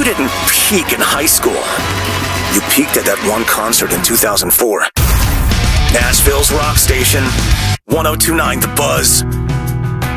you didn't peak in high school. You peaked at that one concert in 2004. Nashville's rock station, 1029 The Buzz.